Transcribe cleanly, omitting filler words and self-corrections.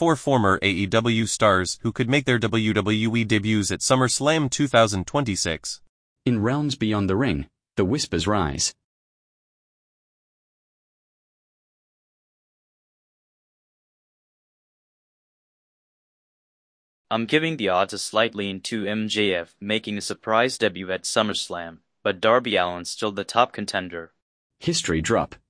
4 former AEW stars who could make their WWE debuts at SummerSlam 2026. In Realms Beyond the Ring, the whispers rise. I'm giving the odds a slight lean to MJF making a surprise debut at SummerSlam, but Darby Allin's still the top contender. History drop.